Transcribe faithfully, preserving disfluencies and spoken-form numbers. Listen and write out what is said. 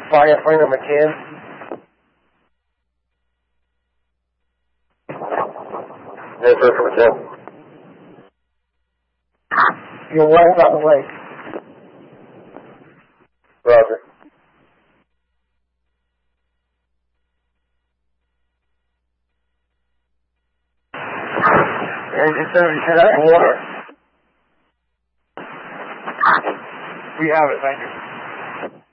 Firefighter McCann. Yes, sir, from ten. You're right on the lake. Roger. Engine seventy-seven. Water. We have it, thank you.